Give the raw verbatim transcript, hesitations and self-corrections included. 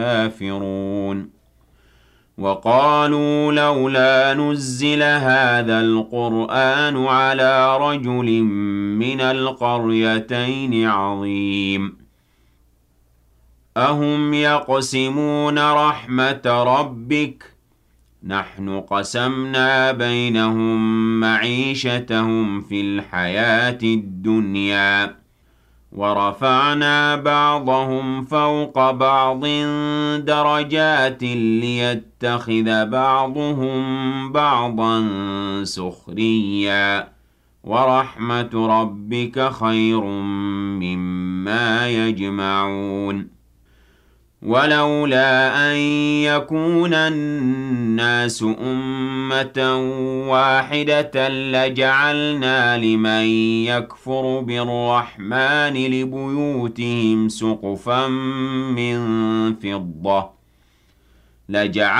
كافرون وقالوا لولا نزل هذا القرآن على رجل من القريتين عظيم أهم يقسمون رحمة ربك نحن قسمنا بينهم معيشتهم في الحياة الدنيا ورفعنا بعضهم فوق بعض درجات ليتخذ بعضهم بعضا سخريا ورحمة ربك خير مما يجمعون ولولا أن يكون الناس أمة واحدة لجعلنا لمن يكفر بالرحمن لبيوتهم سقفا من فضة لجعلنا